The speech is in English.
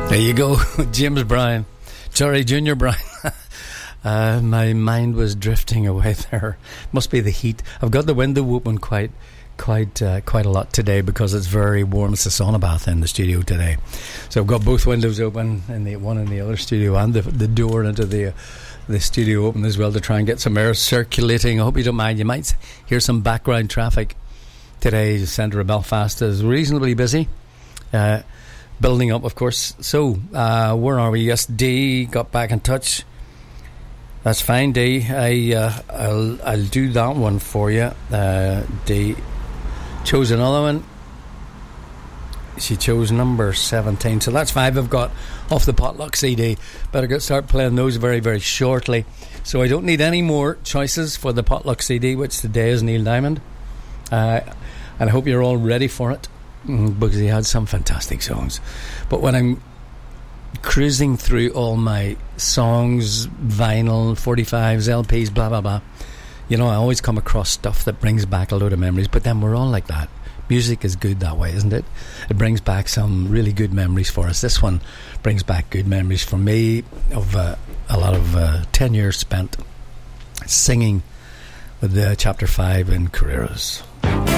There you go, James Brown. Sorry, Junior Brown. My mind was drifting away there. Must be the heat. I've got the window open quite a lot today because it's very warm. It's a sauna bath in the studio today, so I've got both windows open in the one in the other studio, and the door into the studio open as well to try and get some air circulating. I hope you don't mind. You might hear some background traffic today. The centre of Belfast is reasonably busy. Building up, of course. So, where are we? Yes, Dee got back in touch. That's fine, Dee. I'll do that one for you. Dee chose another one. She chose number 17. So that's 5 I've got off the Potluck CD. Better start playing those very, very shortly. So I don't need any more choices for the Potluck CD, which today is Neil Diamond. And I hope you're all ready for it, because he had some fantastic songs. But when I'm cruising through all my songs, vinyl, 45s, LPs, blah blah blah, you know, I always come across stuff that brings back a load of memories. But then we're all like that. Music is good that way, isn't it? It brings back some really good memories for us. This one brings back good memories for me of a lot of 10 years spent singing with the Chapter 5 in Carreras.